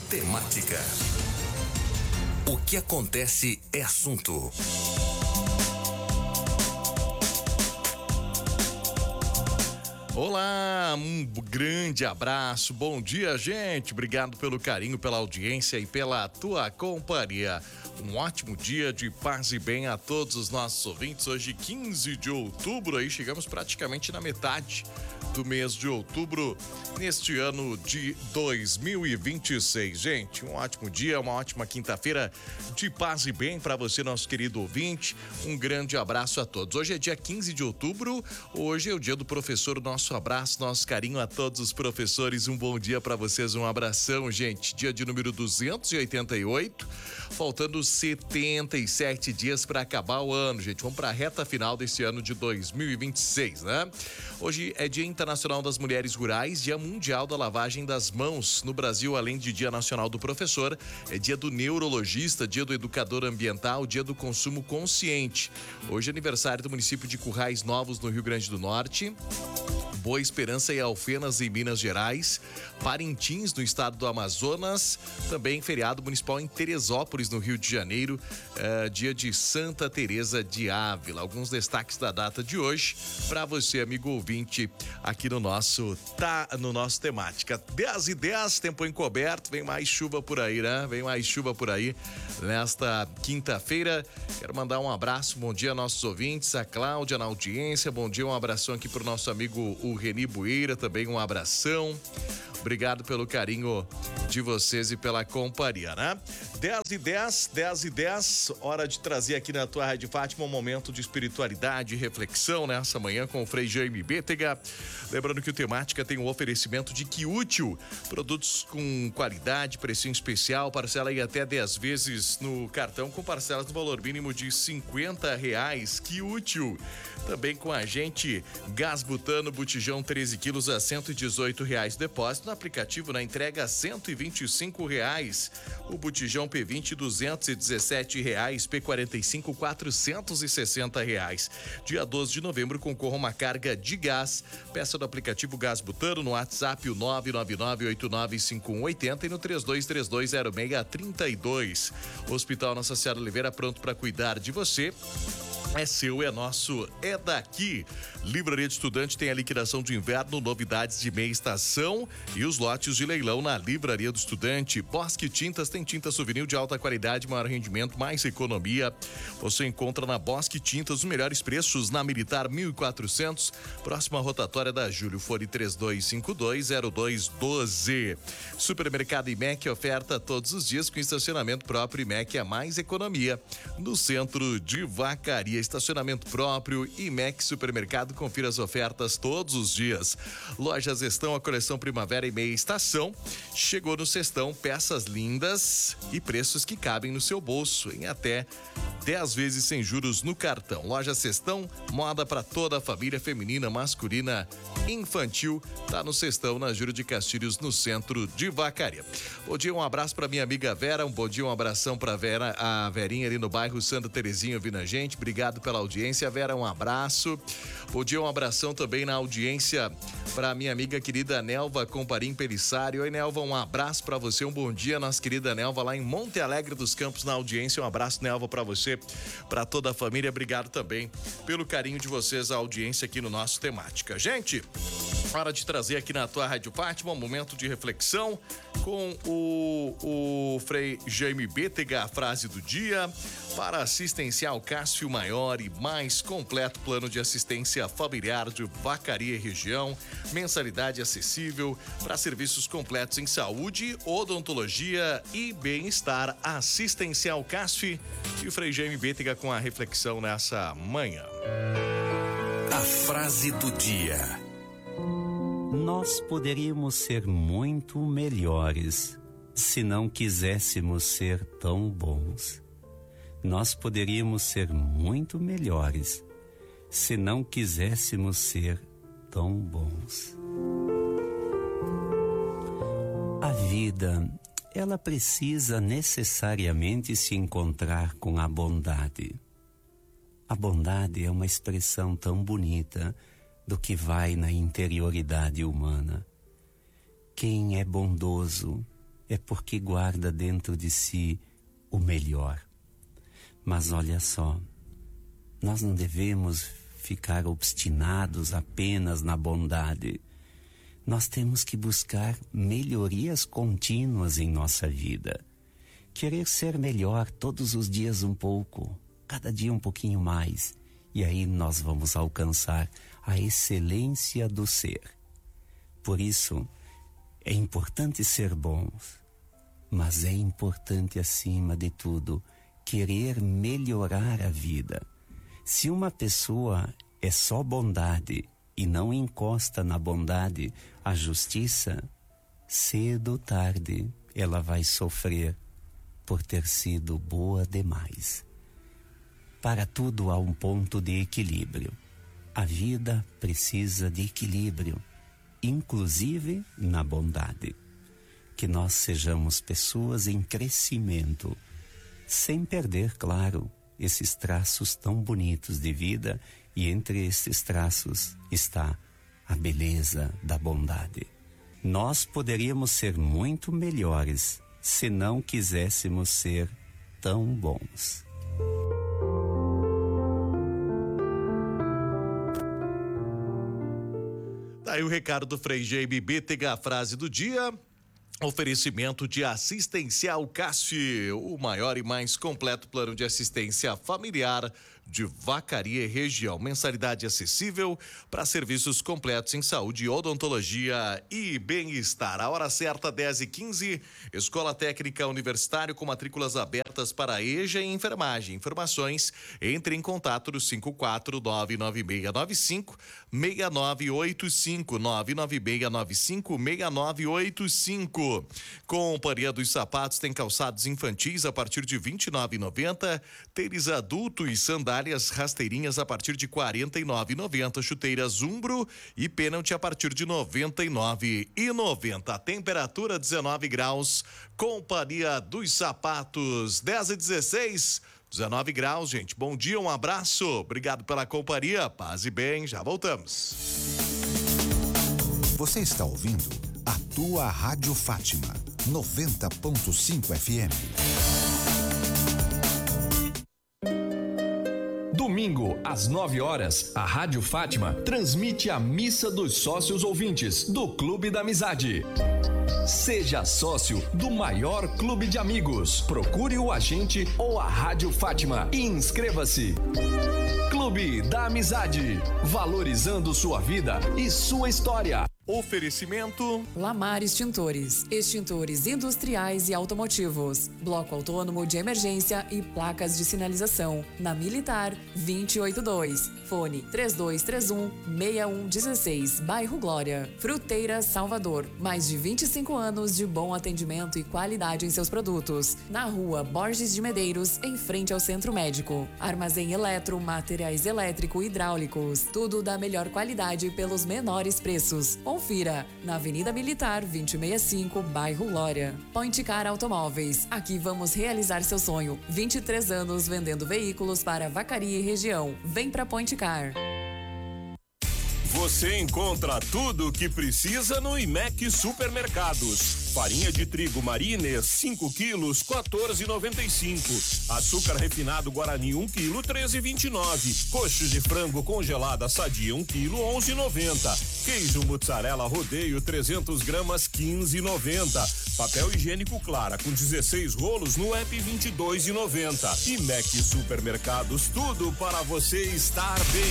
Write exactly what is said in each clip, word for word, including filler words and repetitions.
Temática. O que acontece é assunto. Olá, um grande abraço, bom dia, gente. Obrigado pelo carinho, pela audiência e pela tua companhia. Um ótimo dia de paz e bem a todos os nossos ouvintes. Hoje, quinze de outubro, aí chegamos praticamente na metade do mês de outubro, neste ano de dois mil e vinte e seis. Gente, um ótimo dia, uma ótima quinta-feira de paz e bem para você, nosso querido ouvinte. Um grande abraço a todos. Hoje é dia quinze de outubro, hoje é o dia do professor. Nosso abraço, nosso carinho a todos os professores. Um bom dia para vocês, um abração, gente. Dia de número duzentos e oitenta e oito, faltando setenta e sete dias para acabar o ano, gente. Vamos para a reta final desse ano de dois mil e vinte e seis, né? Hoje é Dia Internacional das Mulheres Rurais, Dia Mundial da Lavagem das Mãos. No Brasil, além de Dia Nacional do Professor, é Dia do Neurologista, Dia do Educador Ambiental, Dia do Consumo Consciente. Hoje é aniversário do município de Currais Novos, no Rio Grande do Norte. Boa Esperança e Alfenas, em Minas Gerais. Parintins, no estado do Amazonas. Também feriado municipal em Teresópolis, no Rio de Janeiro. É, dia de Santa Teresa de Ávila. Alguns destaques da data de hoje para você, amigo ouvinte, aqui no nosso tá no nosso temática. dez e dez, tempo encoberto. Vem mais chuva por aí, né? Vem mais chuva por aí nesta quinta-feira. Quero mandar um abraço, bom dia a nossos ouvintes, a Cláudia na audiência. Bom dia, um abração aqui pro nosso amigo o Reni Bueira, também um abração. Obrigado pelo carinho de vocês e pela companhia, né? dez e dez, dez e dez, hora de trazer aqui na tua Rádio Fátima um momento de espiritualidade e reflexão nessa manhã com o Frei Jaime Bétega. Lembrando que o Temática tem um oferecimento de Que Útil, produtos com qualidade, precinho especial, parcela aí até dez vezes no cartão com parcelas no valor mínimo de cinquenta reais. Que Útil. Também com a gente, gás butano, botijão treze quilos a cento e dezoito reais. Depósito no aplicativo, na entrega a cento e vinte e cinco reais. O botijão P vinte, duzentos e dezessete reais. P quarenta e cinco, quatrocentos e sessenta reais. Dia doze de novembro, concorra uma carga de gás. Peça do aplicativo Gás Butano no WhatsApp, o nove nove nove oito nove cinco um oito zero e no três dois três dois zero seis três dois. Hospital Nossa Senhora Oliveira, pronto para cuidar de você. É seu, é nosso, é daqui. Livraria de Estudante tem a liquidação de inverno, novidades de meia estação e os lotes de leilão na Livraria do Estudante. Bosque Tintas tem tinta souvenir de alta qualidade, maior rendimento, mais economia. Você encontra na Bosque Tintas os melhores preços na Militar mil e quatrocentos, próxima rotatória da Júlio. Fone três dois cinco dois zero dois um dois. Supermercado I M E C oferta todos os dias com estacionamento próprio. I M E C é mais economia no centro de Vacaria. Estacionamento próprio, I M E C Supermercado, confira as ofertas todos os dias. Lojas Estão, a coleção Primavera e Meia Estação. Chegou no Cestão, peças lindas e preços que cabem no seu bolso, em até dez vezes sem juros no cartão. Loja Cestão, moda para toda a família, feminina, masculina, infantil. Tá no Cestão, na Júlio de Castilhos, no centro de Vacaria. Bom dia, um abraço para minha amiga Vera, um bom dia, um abração para Vera, a Verinha ali no bairro Santa Terezinha ouvindo a gente. Obrigado pela audiência, Vera, um abraço. Bom dia, um abração também na audiência para minha amiga querida Nelva Comparim Pelissário. Oi, Nelva, um abraço para você, um bom dia, nossa querida Nelva lá em Monte Alegre dos Campos na audiência. Um abraço, Nelva, para você, para toda a família. Obrigado também pelo carinho de vocês, a audiência aqui no nosso Temática. Gente, hora de trazer aqui na tua Rádio Fátima um momento de reflexão com o, o Frei Jaime Bétega, a frase do dia. Para Assistencial Cássio, maior e mais completo plano de assistência familiar de Vacaria e região, mensalidade acessível para serviços completos em saúde, odontologia e bem-estar. Assistencial Cássio e o Frei Jaime Bétega com a reflexão nessa manhã. A frase do dia. Nós poderíamos ser muito melhores se não quiséssemos ser tão bons. Nós poderíamos ser muito melhores se não quiséssemos ser tão bons. A vida, ela precisa necessariamente se encontrar com a bondade. A bondade é uma expressão tão bonita do que vai na interioridade humana. Quem é bondoso é porque guarda dentro de si o melhor. Mas olha só, nós não devemos ficar obstinados apenas na bondade. Nós temos que buscar melhorias contínuas em nossa vida. Querer ser melhor todos os dias um pouco, cada dia um pouquinho mais. E aí nós vamos alcançar a excelência do ser. Por isso, é importante ser bons, mas é importante, acima de tudo, querer melhorar a vida. Se uma pessoa é só bondade e não encosta na bondade a justiça, cedo ou tarde ela vai sofrer por ter sido boa demais. Para tudo há um ponto de equilíbrio. A vida precisa de equilíbrio, inclusive na bondade. Que nós sejamos pessoas em crescimento, sem perder, claro, esses traços tão bonitos de vida, e entre esses traços está a beleza da bondade. Nós poderíamos ser muito melhores se não quiséssemos ser tão bons. Tá aí o recado do Frei Jaime Bitega, a frase do dia. Oferecimento de Assistencial Cássio, o maior e mais completo plano de assistência familiar de Vacaria e região. Mensalidade acessível para serviços completos em saúde, odontologia e bem-estar. A hora certa, dez e quinze. Escola Técnica Universitária com matrículas abertas para E J A e enfermagem. Informações, entre em contato no cinco quatro nove nove seis nove cinco seis nove oito cinco, nove nove seis nove cinco seis nove oito cinco. Companhia dos Sapatos tem calçados infantis a partir de vinte e nove reais e noventa centavos, tênis adulto e sandálias rasteirinhas a partir de quarenta e nove reais e noventa centavos, chuteiras Umbro e pênalti a partir de noventa e nove reais e noventa centavos. Temperatura dezenove graus. Companhia dos Sapatos, dez e dezesseis. dezenove graus, gente. Bom dia, um abraço. Obrigado pela companhia. Paz e bem, já voltamos. Você está ouvindo a tua Rádio Fátima, noventa ponto cinco F M. Domingo, às nove horas, a Rádio Fátima transmite a Missa dos Sócios Ouvintes do Clube da Amizade. Seja sócio do maior clube de amigos. Procure o agente ou a Rádio Fátima e inscreva-se. Clube da Amizade, valorizando sua vida e sua história. Oferecimento Lamar Extintores, extintores industriais e automotivos, bloco autônomo de emergência e placas de sinalização, na Militar duzentos e oitenta e dois, fone três dois três um, seis um um seis, bairro Glória. Fruteira Salvador, mais de vinte e cinco anos de bom atendimento e qualidade em seus produtos, na rua Borges de Medeiros, em frente ao Centro Médico. Armazém Eletro, materiais elétrico e hidráulicos, tudo da melhor qualidade pelos menores preços. Confira, na Avenida Militar duzentos e sessenta e cinco, bairro Glória. Point Car Automóveis, aqui vamos realizar seu sonho. vinte e três anos vendendo veículos para Vacaria e região. Vem pra Point Car. Você encontra tudo o que precisa no I M E C Supermercados. Farinha de trigo Marines, cinco quilos, quatorze reais e noventa e cinco. Açúcar refinado Guarani, um quilo, treze reais e vinte e nove. Coxo de frango congelada Sadia, um quilo, onze reais e noventa. Queijo mussarela Rodeio, trezentos gramas, quinze reais e noventa. Papel higiênico Clara, com dezesseis rolos no app, vinte e dois reais e noventa. I M E C Supermercados, tudo para você estar bem.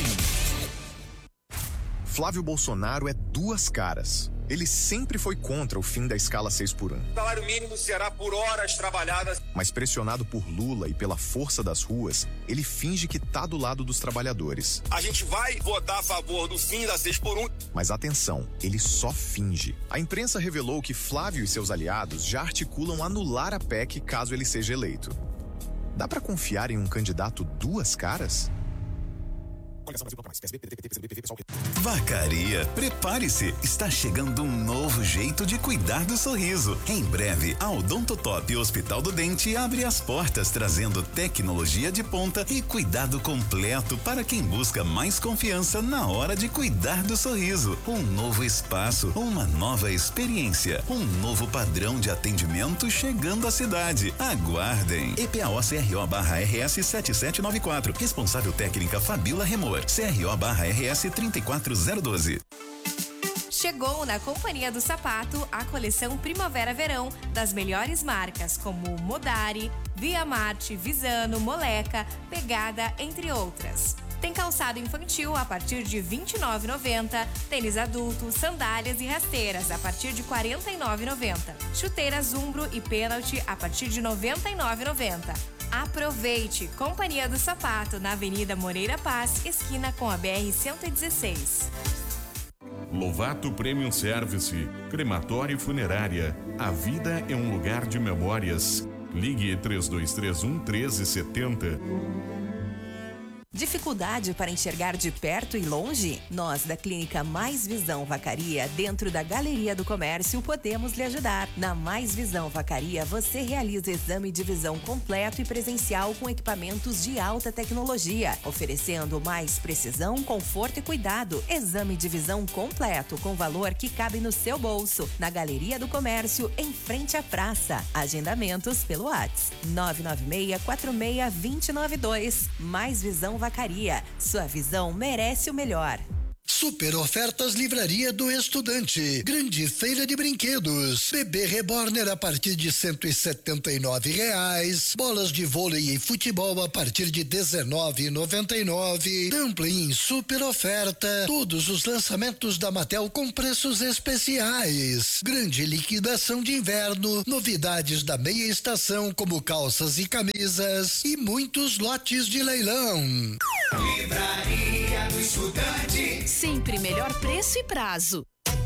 Flávio Bolsonaro é duas caras. Ele sempre foi contra o fim da escala seis por um. O salário mínimo será por horas trabalhadas. Mas pressionado por Lula e pela força das ruas, ele finge que tá do lado dos trabalhadores. A gente vai votar a favor do fim da seis por um. Mas atenção, ele só finge. A imprensa revelou que Flávio e seus aliados já articulam anular a P E C caso ele seja eleito. Dá pra confiar em um candidato duas caras? Vacaria, prepare-se, está chegando um novo jeito de cuidar do sorriso. Em breve, a Odontotop Hospital do Dente abre as portas trazendo tecnologia de ponta e cuidado completo para quem busca mais confiança na hora de cuidar do sorriso. Um novo espaço, uma nova experiência, um novo padrão de atendimento chegando à cidade. Aguardem. E P A O C R O barra R S sete sete nove quatro. Responsável técnica Fabíola Remor. C R O barra R S trinta e quatro zero doze. Chegou na Companhia do Sapato a coleção Primavera-Verão das melhores marcas como Modari, Via Marte, Visano, Moleca, Pegada, entre outras. Tem calçado infantil a partir de vinte e nove reais e noventa centavos, tênis adulto, sandálias e rasteiras a partir de quarenta e nove reais e noventa centavos, chuteiras Umbro e Pênalti a partir de noventa e nove reais e noventa centavos. Aproveite! Companhia do Sapato, na Avenida Moreira Paz, esquina com a B R cento e dezesseis. Lovato Premium Service, crematório e funerária. A vida é um lugar de memórias. Ligue três dois três um, um três sete zero. Dificuldade para enxergar de perto e longe? Nós, da Clínica Mais Visão Vacaria, dentro da Galeria do Comércio, podemos lhe ajudar. Na Mais Visão Vacaria, você realiza exame de visão completo e presencial com equipamentos de alta tecnologia, oferecendo mais precisão, conforto e cuidado. Exame de visão completo com valor que cabe no seu bolso. Na Galeria do Comércio, em frente à praça. Agendamentos pelo WhatsApp nove nove seis quatro seis dois zero nove dois. Mais Visão Vacaria. Sua visão merece o melhor. Super ofertas Livraria do Estudante. Grande feira de brinquedos. Bebê Reborner a partir de cento e setenta e nove reais. Bolas de vôlei e futebol a partir de dezenove reais e noventa e nove. Dumpling super oferta. Todos os lançamentos da Mattel com preços especiais. Grande liquidação de inverno. Novidades da meia estação como calças e camisas e muitos lotes de leilão. Livraria do Estudante. Sempre melhor preço e prazo.